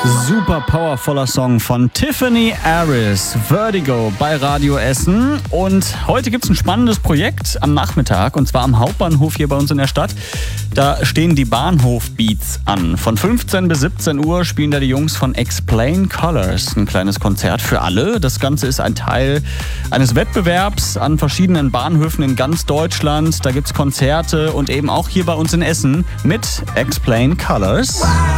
Super powervoller Song von Tiffany Aris, Vertigo bei Radio Essen. Und heute gibt es ein spannendes Projekt am Nachmittag, und zwar am Hauptbahnhof hier bei uns in der Stadt. Da stehen die Bahnhof-Beats an. Von 15 bis 17 Uhr spielen da die Jungs von Explain Colors ein kleines Konzert für alle. Das Ganze ist ein Teil eines Wettbewerbs an verschiedenen Bahnhöfen in ganz Deutschland. Da gibt es Konzerte und eben auch hier bei uns in Essen mit Explain Colors.